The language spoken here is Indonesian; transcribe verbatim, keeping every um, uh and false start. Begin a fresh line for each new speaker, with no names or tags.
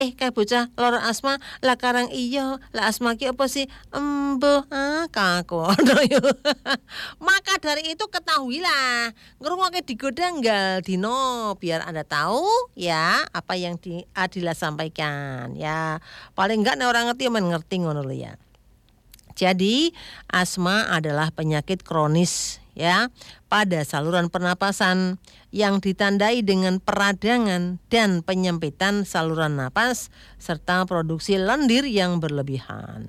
Eh kayak bocah lara asma lah karang iya lah asma ki apa sih embo ah kaku maka dari itu ketahuilah ngrungokke digoda nggal dino biar Anda tahu ya apa yang di Adila sampaikan ya paling enggak nek orang ngerti men ngerti ngono lho ya. Jadi asma adalah penyakit kronis ya pada saluran pernapasan yang ditandai dengan peradangan dan penyempitan saluran napas serta produksi lendir yang berlebihan.